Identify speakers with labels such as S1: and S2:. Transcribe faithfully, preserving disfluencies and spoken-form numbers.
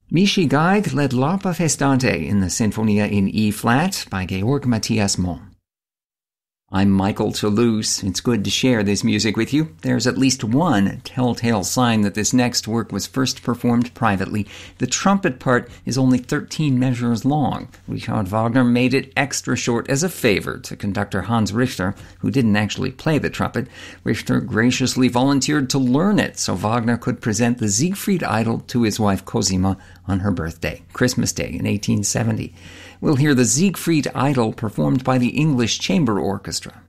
S1: Michi Geig led L'Arpa Festante in the Sinfonia in E-flat by Georg Matthias Moll. I'm Michael Toulouse. It's good to share this music with you. There's at least one telltale sign that this next work was first performed privately. The trumpet part is only thirteen measures long. Richard Wagner made it extra short as a favor to conductor Hans Richter, who didn't actually play the trumpet. Richter graciously volunteered to learn it so Wagner could present the Siegfried Idyll to his wife Cosima on her birthday, Christmas Day in eighteen seventy. We'll hear the Siegfried Idyll performed by the English Chamber Orchestra.